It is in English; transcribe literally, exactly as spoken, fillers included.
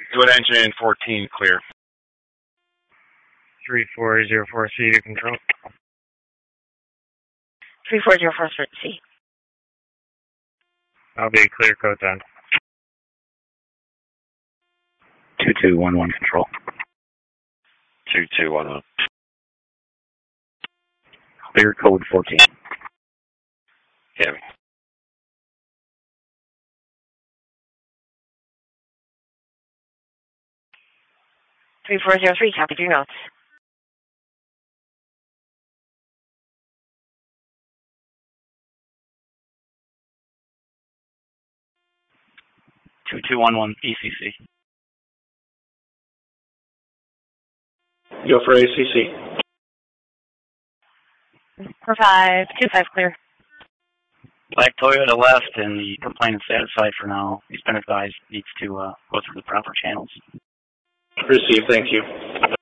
Good engine fourteen, clear. three four zero four C to control. three four zero four C. I'll be clear code then. two two one one control. two two one one. Clear code fourteen. Yeah. three four zero three, copy your notes. two two one one E C C. Go for A C C. four five two five, clear. Black Toyota left, and the complainant satisfied for now. He's been advised needs to uh, go through the proper channels. Received, thank you.